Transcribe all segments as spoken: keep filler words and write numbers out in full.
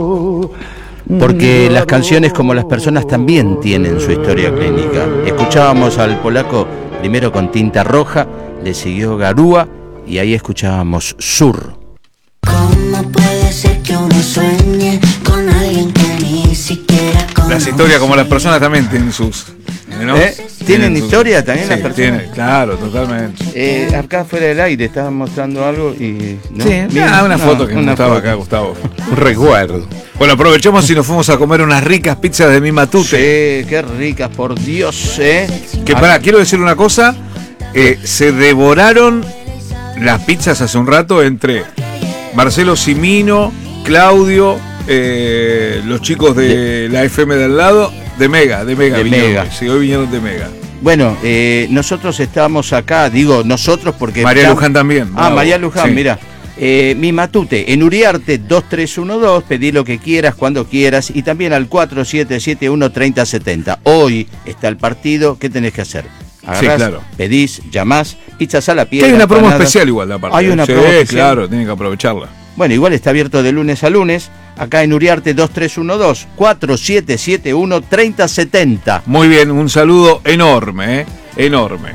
Porque las canciones, como las personas, también tienen su historia clínica. Escuchábamos al polaco primero con Tinta Roja, le siguió Garúa y ahí escuchábamos Sur. ¿Cómo puede ser que uno sueñe con alguien que ni siquiera conoce? Las historias, como las personas, también tienen sus... ¿no? ¿Eh? ¿Tienen, ¿Tienen historia sus... también sí, las personas? Tiene, claro, totalmente. Eh, acá fuera del aire estaban mostrando algo y... ¿no? Sí, ah, una no, foto que una estaba foto. acá, Gustavo. Un recuerdo. Bueno, aprovechamos y nos fuimos a comer unas ricas pizzas de Mi Matute. Sí, qué ricas, por Dios, ¿eh? Que pará, quiero decir una cosa. Eh, se devoraron las pizzas hace un rato entre Marcelo Cimino, Claudio, eh, los chicos de, de la F M del lado, de Mega, de Mega. De vinieron, Mega. Sí, hoy vinieron de Mega. Bueno, eh, nosotros estamos acá, digo nosotros porque... María Luján también. Ah, bravo. María Luján, sí. Mira. Eh, Mi Matute, en Uriarte dos tres uno dos, pedí lo que quieras, cuando quieras, y también al cuatro siete siete uno, tres cero siete cero. Hoy está el partido, ¿qué tenés que hacer? Agarrás, sí, claro. Pedís, llamás, pizzas a la piedra. Hay una promo empanadas. especial igual de aparte. Hay una sí, promo especial. Claro, tienen que aprovecharla. Bueno, igual está abierto de lunes a lunes, acá en Uriarte dos tres uno dos, cuatro siete siete uno, tres cero siete cero. Muy bien, un saludo enorme, ¿eh? Enorme.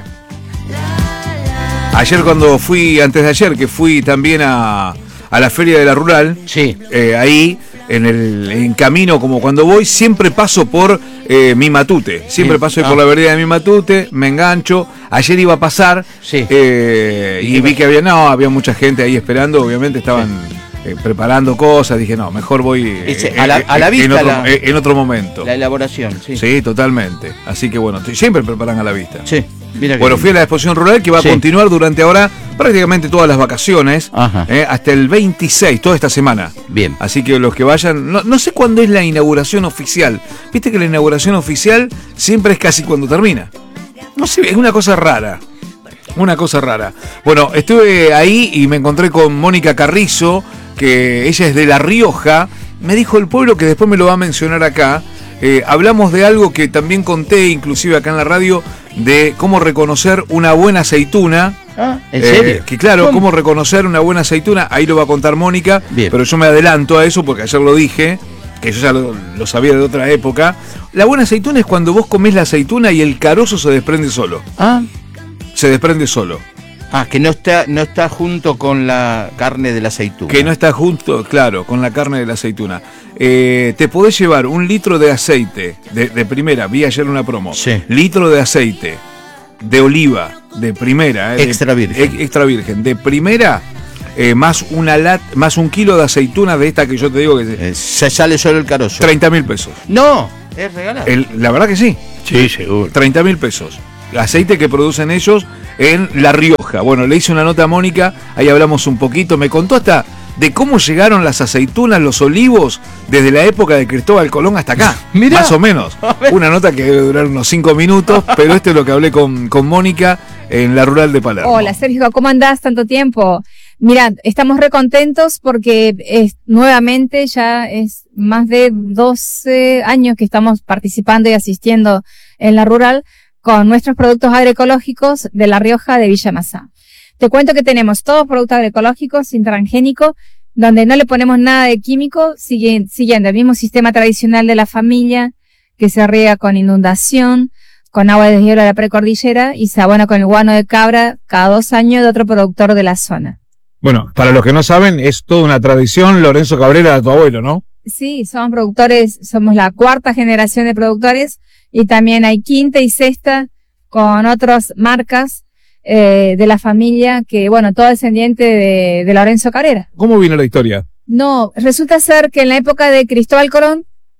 Ayer cuando fui, antes de ayer, que fui también a, a la Feria de la Rural, sí. eh, ahí en el en camino, como cuando voy, siempre paso por eh, Mi Matute, siempre sí. paso ah. por la vereda de Mi Matute, me engancho. Ayer iba a pasar sí. eh, y vi que había, no, había mucha gente ahí esperando, obviamente estaban... Sí. Eh, preparando cosas, dije no, mejor voy Ese, eh, a, la, a la vista en otro, la, eh, en otro momento. La elaboración, sí. Sí, totalmente. Así que bueno, siempre preparan a la vista. Sí, mira que bueno, bien. fui a la exposición rural que va sí. a continuar durante ahora prácticamente todas las vacaciones, eh, hasta el veintiséis, toda esta semana. Bien. Así que los que vayan, no, no sé cuándo es la inauguración oficial. Viste que la inauguración oficial siempre es casi cuando termina. No sé, es una cosa rara. Una cosa rara. Bueno, estuve ahí y me encontré con Mónica Carrizo, que ella es de La Rioja. Me dijo el pueblo, que después me lo va a mencionar acá. Eh, hablamos de algo que también conté, inclusive acá en la radio, de cómo reconocer una buena aceituna. Ah, ¿en eh, serio? Que claro, ¿Cómo? cómo reconocer una buena aceituna, ahí lo va a contar Mónica. Bien. Pero yo me adelanto a eso porque ayer lo dije, que yo ya lo, lo sabía de otra época. La buena aceituna es cuando vos comés la aceituna y el carozo se desprende solo. Ah. Se desprende solo. Ah, que no está, no está junto con la carne de la aceituna. Que no está junto, claro, con la carne de la aceituna. Eh, te podés llevar un litro de aceite, de, de primera, vi ayer una promo. Sí. Litro de aceite de oliva, de primera. Eh, extra virgen. De, extra virgen, de primera, eh, más una lat, más un kilo de aceituna de esta que yo te digo que... Eh, se sale solo el carozo. treinta mil pesos. No, es regalado. El, la verdad que sí. Sí, seguro. treinta mil pesos. Aceite que producen ellos en La Rioja. Bueno, le hice una nota a Mónica, ahí hablamos un poquito, me contó hasta de cómo llegaron las aceitunas, los olivos, desde la época de Cristóbal Colón hasta acá. Mirá. Más o menos. Una nota que debe durar unos cinco minutos, pero esto es lo que hablé con, con Mónica en La Rural de Palermo. Hola Sergio, ¿cómo andás? Tanto tiempo. Mirá, estamos recontentos porque es, nuevamente ya es más de doce años que estamos participando y asistiendo en La Rural con nuestros productos agroecológicos de La Rioja, de Villa Massá. Te cuento que tenemos todos productos agroecológicos, sin transgénico, donde no le ponemos nada de químico, sigue, siguiendo el mismo sistema tradicional de la familia, que se riega con inundación, con agua de deshielo de la precordillera y se abona con el guano de cabra cada dos años de otro productor de la zona. Bueno, para los que no saben, es toda una tradición, Lorenzo Cabrera, tu abuelo, ¿no? Sí, somos productores, somos la cuarta generación de productores, y también hay quinta y sexta con otras marcas eh, de la familia que, bueno, todo descendiente de, de Lorenzo Cabrera. ¿Cómo vino la historia? No, resulta ser que en la época de Cristóbal Colón,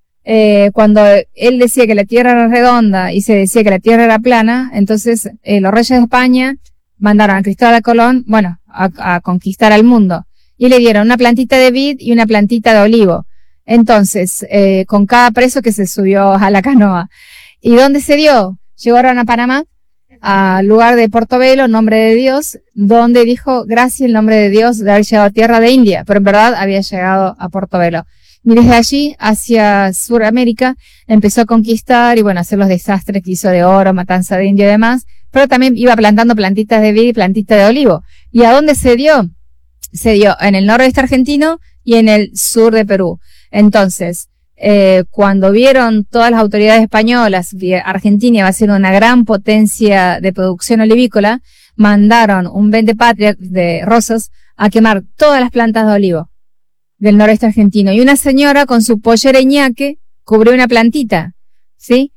eh, cuando él decía que la tierra era redonda y se decía que la tierra era plana, entonces eh, los reyes de España mandaron a Cristóbal Colón, bueno, a, a conquistar al mundo, y le dieron una plantita de vid y una plantita de olivo. Entonces, eh, con cada preso que se subió a la canoa. ¿Y dónde se dio? Llegaron a Panamá, al lugar de Portobelo, nombre de Dios, donde dijo, gracias el nombre de Dios de haber llegado a tierra de India, pero en verdad había llegado a Portobelo. Y desde allí, hacia Sudamérica, empezó a conquistar y bueno, hacer los desastres que hizo de oro, matanza de indio y demás, pero también iba plantando plantitas de vid y plantitas de olivo. ¿Y a dónde se dio? Se dio en el noroeste argentino y en el sur de Perú. Entonces, eh, cuando vieron todas las autoridades españolas que Argentina va a ser una gran potencia de producción olivícola, mandaron un vendepatria de Rosas a quemar todas las plantas de olivo del noroeste argentino. Y una señora con su pollera ñaque cubrió una plantita, ¿sí?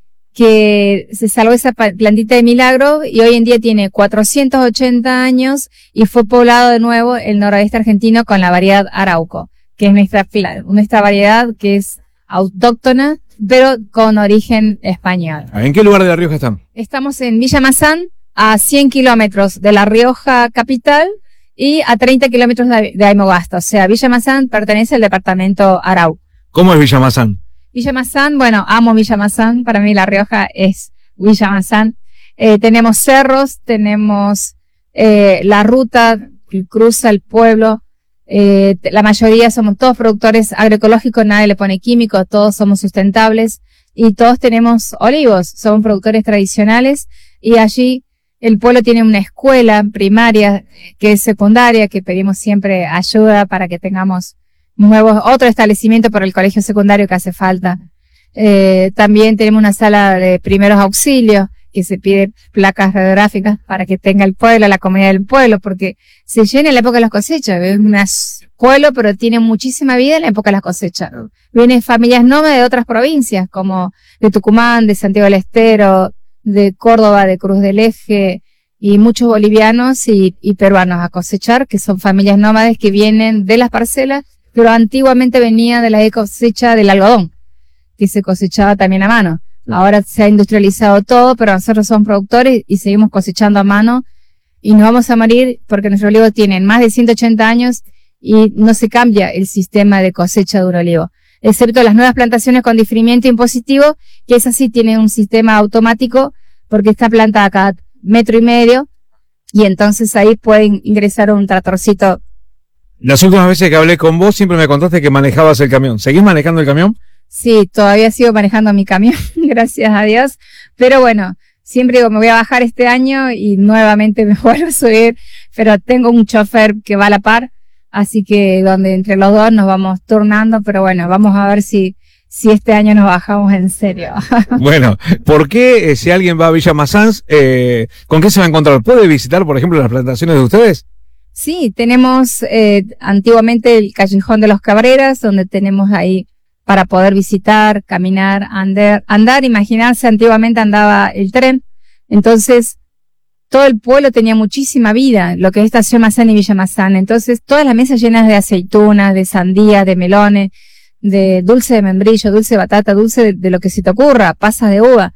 Que se salvó esa plantita de milagro y hoy en día tiene cuatrocientos ochenta años y fue poblado de nuevo el noroeste argentino con la variedad Arauco, que es nuestra, nuestra variedad que es autóctona, pero con origen español. ¿En qué lugar de La Rioja están? Estamos en Villa Mazán, a cien kilómetros de La Rioja capital y a treinta kilómetros de, de Aymogasta. O sea, Villa Mazán pertenece al departamento Arauco. ¿Cómo es Villa Mazán? Villa Mazán, bueno, amo Villa Mazán, para mí La Rioja es Villa Mazán. Eh, tenemos cerros, tenemos eh, la ruta que cruza el pueblo, eh, la mayoría somos todos productores agroecológicos, nadie le pone químicos, todos somos sustentables y todos tenemos olivos, somos productores tradicionales y allí el pueblo tiene una escuela primaria que es secundaria, que pedimos siempre ayuda para que tengamos nuevos, otro establecimiento por el colegio secundario que hace falta. Eh, también tenemos una sala de primeros auxilios que se pide placas radiográficas para que tenga el pueblo, la comunidad del pueblo, porque se llena en la época de las cosechas. Es un pueblo, pero tiene muchísima vida en la época de las cosechas. Vienen familias nómadas de otras provincias, como de Tucumán, de Santiago del Estero, de Córdoba, de Cruz del Eje, y muchos bolivianos y, y peruanos a cosechar, que son familias nómades que vienen de las parcelas, pero antiguamente venía de la cosecha del algodón, que se cosechaba también a mano. Ahora se ha industrializado todo, pero nosotros somos productores y seguimos cosechando a mano y nos vamos a morir porque nuestros olivos tienen más de ciento ochenta años y no se cambia el sistema de cosecha de un olivo, excepto las nuevas plantaciones con diferimiento impositivo, que esas sí tienen un sistema automático porque está plantada a cada metro y medio y entonces ahí pueden ingresar un tractorcito. Las últimas veces que hablé con vos siempre me contaste que manejabas el camión. ¿Seguís manejando el camión? Sí, todavía sigo manejando mi camión, gracias a Dios. Pero bueno, siempre digo, me voy a bajar este año y nuevamente me vuelvo a subir. Pero tengo un chofer que va a la par, así que donde entre los dos nos vamos turnando. Pero bueno, vamos a ver si, si este año nos bajamos en serio. Bueno, ¿por qué eh, si alguien va a Villa Mazán, eh, con qué se va a encontrar? ¿Puede visitar, por ejemplo, las plantaciones de ustedes? Sí, tenemos eh, antiguamente el Callejón de los Cabreras, donde tenemos ahí para poder visitar, caminar, andar, andar, imaginarse, antiguamente andaba el tren, entonces todo el pueblo tenía muchísima vida, lo que es Estación Mazán y Villa Mazán, entonces todas las mesas llenas de aceitunas, de sandías, de melones, de dulce de membrillo, dulce de batata, dulce de, de lo que se te ocurra, pasas de uva,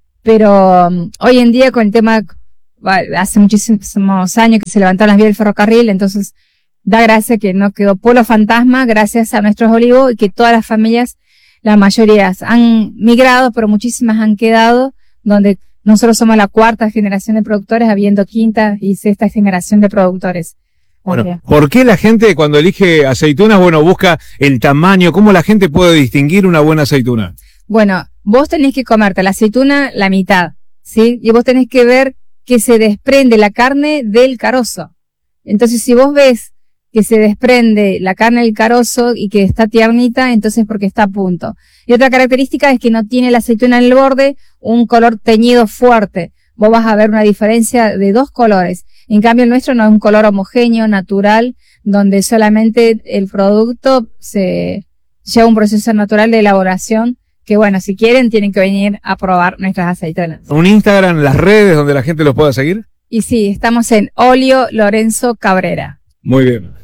pero um, hoy en día con el tema, hace muchísimos años que se levantaron las vías del ferrocarril, entonces da gracia que no quedó pueblo fantasma gracias a nuestros olivos y que todas las familias, la mayoría han migrado, pero muchísimas han quedado, donde nosotros somos la cuarta generación de productores, habiendo quinta y sexta generación de productores. Bueno, ¿por qué la gente cuando elige aceitunas, bueno, busca el tamaño? ¿Cómo la gente puede distinguir una buena aceituna? Bueno, vos tenés que comerte la aceituna la mitad, ¿sí? Y vos tenés que ver que se desprende la carne del carozo. Entonces, si vos ves que se desprende la carne del carozo y que está tiernita, entonces porque está a punto. Y otra característica es que no tiene la aceituna en el borde un color teñido fuerte. Vos vas a ver una diferencia de dos colores. En cambio, el nuestro no es un color homogéneo, natural, donde solamente el producto se lleva un proceso natural de elaboración que, bueno, si quieren, tienen que venir a probar nuestras aceitunas. ¿Un Instagram, las redes donde la gente los pueda seguir? Y sí, estamos en Olio Lorenzo Cabrera. Muy bien.